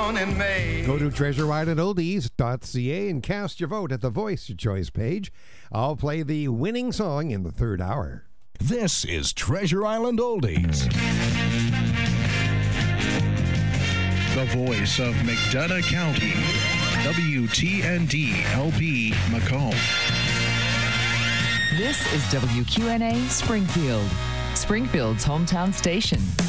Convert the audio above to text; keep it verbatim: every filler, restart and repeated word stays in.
born in May. Go to treasure island oldies dot c a and cast your vote at the Voice Your Choice page. I'll play the winning song in the third hour. This is Treasure Island Oldies. The voice of McDonough County, W T N D L P Macomb. This is W Q N A Springfield, Springfield's hometown station.